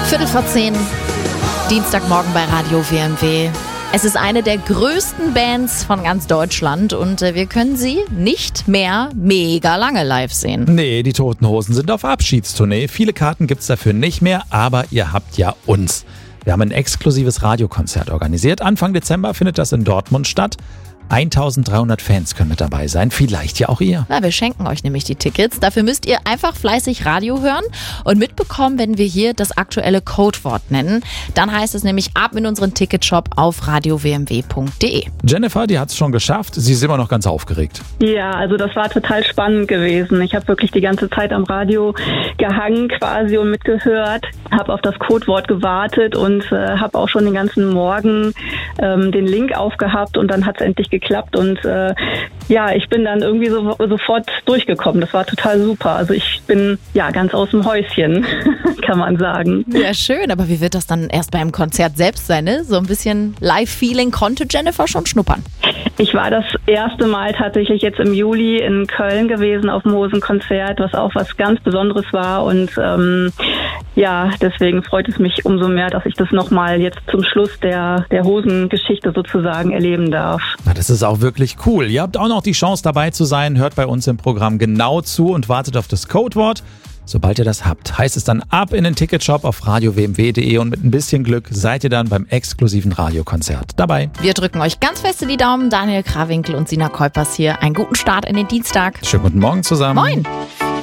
10:15, Dienstagmorgen bei Radio WMW. Es ist eine der größten Bands von ganz Deutschland und wir können sie nicht mehr mega lange live sehen. Nee, die Toten Hosen sind auf Abschiedstournee. Viele Karten gibt's dafür nicht mehr, aber ihr habt ja uns. Wir haben ein exklusives Radiokonzert organisiert. Anfang Dezember findet das in Dortmund statt. 1300 Fans können mit dabei sein, vielleicht ja auch ihr. Na, wir schenken euch nämlich die Tickets. Dafür müsst ihr einfach fleißig Radio hören und mitbekommen, wenn wir hier das aktuelle Codewort nennen. Dann heißt es nämlich ab in unseren Ticketshop auf radiowmw.de. Jennifer, die hat's schon geschafft. Sie ist immer noch ganz aufgeregt. Ja, also das war total spannend gewesen. Ich habe wirklich die ganze Zeit am Radio gehangen quasi und mitgehört, habe auf das Codewort gewartet und habe auch schon den ganzen Morgen den Link aufgehabt und dann hat es endlich geklappt und ich bin dann irgendwie sofort durchgekommen. Das war total super. Also ich bin ganz aus dem Häuschen, kann man sagen. Ja, schön. Aber wie wird das dann erst beim Konzert selbst sein, ne? So ein bisschen Live-Feeling konnte Jennifer schon schnuppern. Ich war das erste Mal tatsächlich jetzt im Juli in Köln gewesen auf dem Hosenkonzert, was auch was ganz Besonderes war und deswegen freut es mich umso mehr, dass ich das nochmal jetzt zum Schluss der Hosengeschichte sozusagen erleben darf. Na, das ist auch wirklich cool. Ihr habt auch noch die Chance dabei zu sein, hört bei uns im Programm genau zu und wartet auf das Codewort. Sobald ihr das habt, heißt es dann ab in den Ticketshop auf radiowmw.de und mit ein bisschen Glück seid ihr dann beim exklusiven Radiokonzert dabei. Wir drücken euch ganz fest die Daumen. Daniel Krawinkel und Sina Kuipers hier. Einen guten Start in den Dienstag. Schönen guten Morgen zusammen. Moin.